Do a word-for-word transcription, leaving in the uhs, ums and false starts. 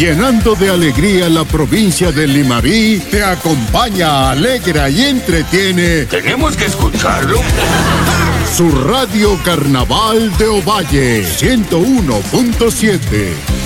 llenando de alegría la provincia de Limarí, te acompaña, alegra y entretiene. ¿Tenemos que escucharlo? Su radio Carnaval de Ovalle, ciento uno punto siete.